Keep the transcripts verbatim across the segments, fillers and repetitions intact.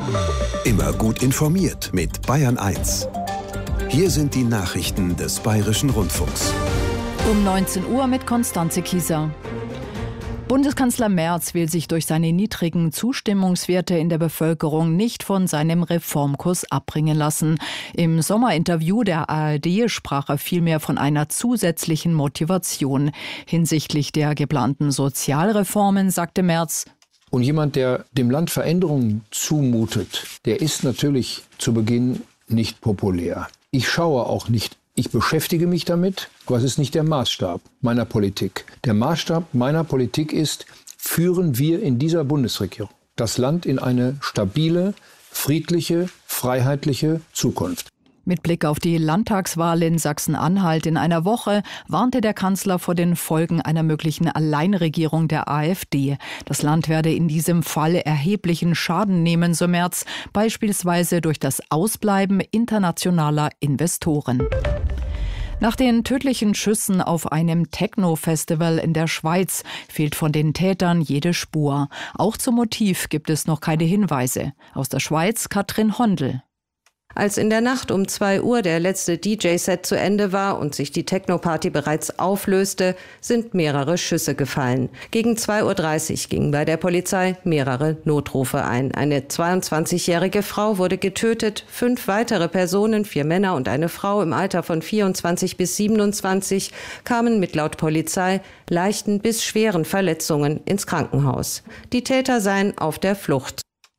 Immer gut informiert mit Bayern eins. Hier sind die Nachrichten des Bayerischen Rundfunks. Um neunzehn Uhr mit Konstanze Kieser. Bundeskanzler Merz will sich durch seine niedrigen Zustimmungswerte in der Bevölkerung nicht von seinem Reformkurs abbringen lassen. Im Sommerinterview der A R D sprach er vielmehr von einer zusätzlichen Motivation. Hinsichtlich der geplanten Sozialreformen sagte Merz: Und jemand, der dem Land Veränderungen zumutet, der ist natürlich zu Beginn nicht populär. Ich schaue auch nicht. Ich beschäftige mich damit, aber es ist nicht der Maßstab meiner Politik. Der Maßstab meiner Politik ist, führen wir in dieser Bundesregierung das Land in eine stabile, friedliche, freiheitliche Zukunft. Mit Blick auf die Landtagswahl in Sachsen-Anhalt in einer Woche warnte der Kanzler vor den Folgen einer möglichen Alleinregierung der AfD. Das Land werde in diesem Fall erheblichen Schaden nehmen, so Merz, beispielsweise durch das Ausbleiben internationaler Investoren. Nach den tödlichen Schüssen auf einem Techno-Festival in der Schweiz fehlt von den Tätern jede Spur. Auch zum Motiv gibt es noch keine Hinweise. Aus der Schweiz Katrin Hondel. Als in der Nacht um zwei Uhr der letzte D J-Set zu Ende war und sich die Techno-Party bereits auflöste, sind mehrere Schüsse gefallen. Gegen zwei Uhr dreißig gingen bei der Polizei mehrere Notrufe ein. Eine zweiundzwanzigjährige Frau wurde getötet, fünf weitere Personen, vier Männer und eine Frau im Alter von vierundzwanzig bis siebenundzwanzig, kamen mit laut Polizei leichten bis schweren Verletzungen ins Krankenhaus. Die Täter seien auf der Flucht.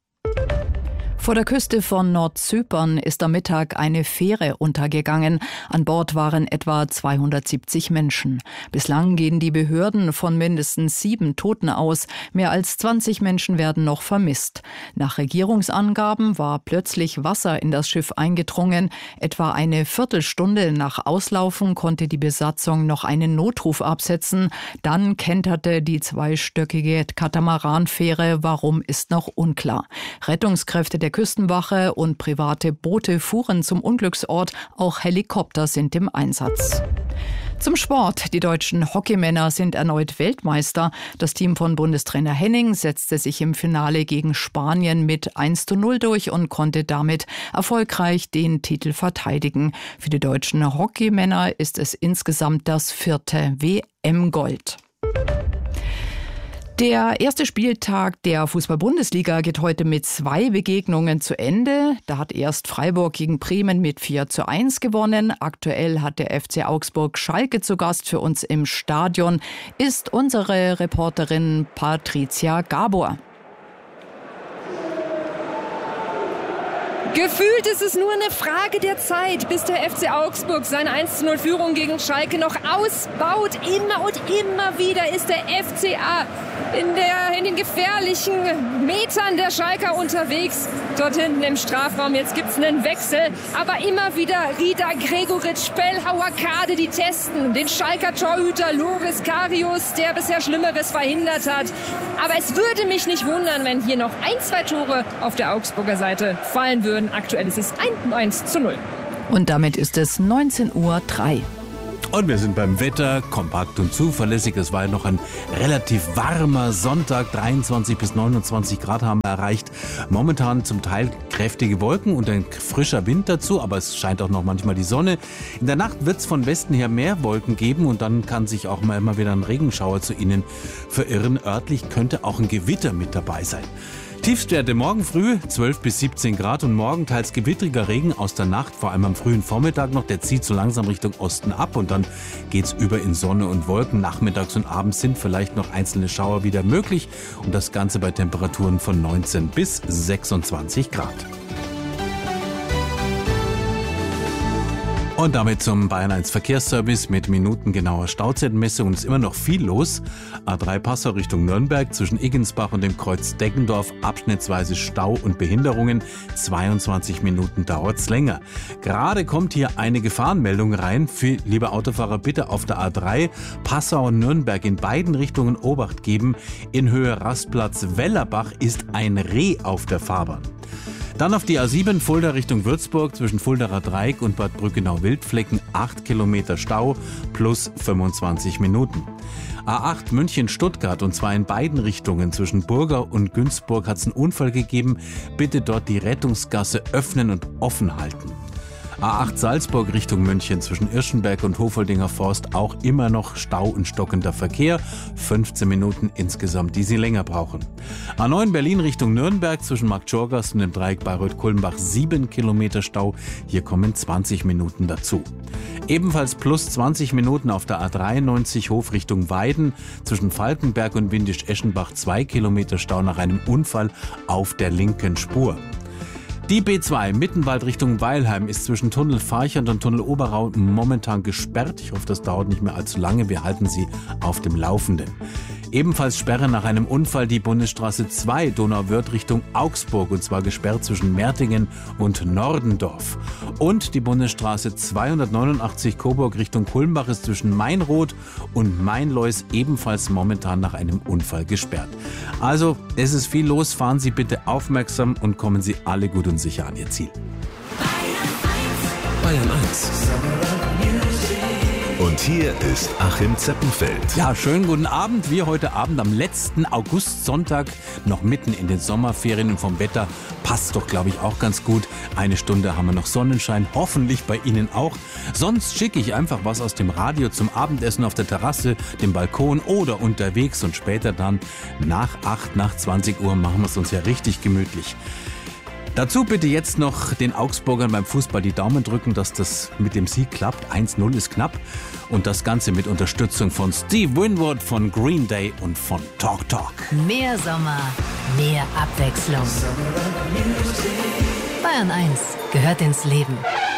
Vor der Küste von Nordzypern ist am Mittag eine Fähre untergegangen. An Bord waren etwa zweihundertsiebzig Menschen. Bislang gehen die Behörden von mindestens sieben Toten aus. Mehr als zwanzig Menschen werden noch vermisst. Nach Regierungsangaben war plötzlich Wasser in das Schiff eingedrungen. Etwa eine Viertelstunde nach Auslaufen konnte die Besatzung noch einen Notruf absetzen. Dann kenterte die zweistöckige Katamaranfähre. Warum, ist noch unklar. Rettungskräfte der Küstenwache und private Boote fuhren zum Unglücksort. Auch Helikopter sind im Einsatz. Zum Sport. Die deutschen Hockeymänner sind erneut Weltmeister. Das Team von Bundestrainer Henning setzte sich im Finale gegen Spanien mit eins zu null durch und konnte damit erfolgreich den Titel verteidigen. Für die deutschen Hockeymänner ist es insgesamt das vierte W M-Gold. Der erste Spieltag der Fußball-Bundesliga geht heute mit zwei Begegnungen zu Ende. Da hat erst Freiburg gegen Bremen mit vier zu eins gewonnen. Aktuell hat der F C Augsburg Schalke zu Gast. Für uns im Stadion ist unsere Reporterin Patricia Gabor. Gefühlt ist es nur eine Frage der Zeit, bis der F C Augsburg seine eins zu null Führung gegen Schalke noch ausbaut. Immer und immer wieder ist der F C A in, der, in den gefährlichen Metern der Schalker unterwegs. Dort hinten im Strafraum, jetzt gibt es einen Wechsel. Aber immer wieder Rida Gregoritsch, Spellhauer, Kade, die testen. Den Schalker Torhüter Loris Karius, der bisher Schlimmeres verhindert hat. Aber es würde mich nicht wundern, wenn hier noch ein, zwei Tore auf der Augsburger Seite fallen würden. Aktuell ist es eins zu null. Und damit ist es neunzehn Uhr drei. Und wir sind beim Wetter, kompakt und zuverlässig. Es war ja noch ein relativ warmer Sonntag, dreiundzwanzig bis neunundzwanzig Grad haben wir erreicht. Momentan zum Teil kräftige Wolken und ein frischer Wind dazu, aber es scheint auch noch manchmal die Sonne. In der Nacht wird es von Westen her mehr Wolken geben und dann kann sich auch mal immer wieder ein Regenschauer zu Ihnen verirren. Örtlich könnte auch ein Gewitter mit dabei sein. Tiefstwerte morgen früh zwölf bis siebzehn Grad und morgen teils gewittriger Regen aus der Nacht, vor allem am frühen Vormittag noch. Der zieht so langsam Richtung Osten ab und dann geht's über in Sonne und Wolken. Nachmittags und abends sind vielleicht noch einzelne Schauer wieder möglich und das Ganze bei Temperaturen von neunzehn bis sechsundzwanzig Grad. Und damit zum Bayern eins Verkehrsservice mit minutengenauer Stauzeitenmessung. Und es ist immer noch viel los. A drei Passau Richtung Nürnberg zwischen Iggensbach und dem Kreuz Deggendorf. Abschnittsweise Stau und Behinderungen. zweiundzwanzig Minuten dauert's länger. Gerade kommt hier eine Gefahrenmeldung rein. Für, liebe Autofahrer, bitte auf der A drei Passau und Nürnberg in beiden Richtungen Obacht geben. In Höhe Rastplatz Wellerbach ist ein Reh auf der Fahrbahn. Dann auf die A sieben Fulda Richtung Würzburg zwischen Fuldaer Dreieck und Bad Brückenau-Wildflecken acht Kilometer Stau plus fünfundzwanzig Minuten. A acht München-Stuttgart und zwar in beiden Richtungen zwischen Burger und Günzburg hat es einen Unfall gegeben. Bitte dort die Rettungsgasse öffnen und offen halten. A acht Salzburg Richtung München zwischen Irschenberg und Hofoldinger Forst auch immer noch Stau und stockender Verkehr. fünfzehn Minuten insgesamt, die Sie länger brauchen. A neun Berlin Richtung Nürnberg zwischen Marktschorgast und dem Dreieck Bayreuth-Kulmbach sieben Kilometer Stau. Hier kommen zwanzig Minuten dazu. Ebenfalls plus zwanzig Minuten auf der A dreiundneunzig Hof Richtung Weiden zwischen Falkenberg und Windisch-Eschenbach zwei Kilometer Stau nach einem Unfall auf der linken Spur. Die B zwei Mittenwald Richtung Weilheim ist zwischen Tunnel Farchand und Tunnel Oberrau momentan gesperrt. Ich hoffe, das dauert nicht mehr allzu lange. Wir halten Sie auf dem Laufenden. Ebenfalls Sperre nach einem Unfall die Bundesstraße zwei Donauwörth Richtung Augsburg und zwar gesperrt zwischen Mertingen und Nordendorf. Und die Bundesstraße zweihundertneunundachtzig Coburg Richtung Kulmbach ist zwischen Mainroth und Mainleus ebenfalls momentan nach einem Unfall gesperrt. Also es ist viel los, fahren Sie bitte aufmerksam und kommen Sie alle gut und sicher an Ihr Ziel. Bayern eins. Und hier ist Achim Zeppenfeld. Ja, schönen guten Abend. Wir heute Abend am letzten Augustsonntag, noch mitten in den Sommerferien und vom Wetter passt doch, glaube ich, auch ganz gut. Eine Stunde haben wir noch Sonnenschein, hoffentlich bei Ihnen auch. Sonst schicke ich einfach was aus dem Radio zum Abendessen auf der Terrasse, dem Balkon oder unterwegs und später dann nach acht, nach zwanzig Uhr machen wir es uns ja richtig gemütlich. Dazu bitte jetzt noch den Augsburgern beim Fußball die Daumen drücken, dass das mit dem Sieg klappt. eins null ist knapp. Und das Ganze mit Unterstützung von Steve Winwood, von Green Day und von Talk Talk. Mehr Sommer, mehr Abwechslung. Bayern eins gehört ins Leben.